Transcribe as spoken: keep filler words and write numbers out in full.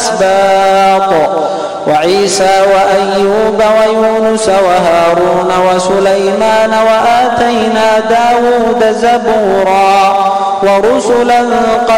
الأسباط وعيسى وأيوب ويونس وهارون وسليمان وآتينا داود زبورا ورسلا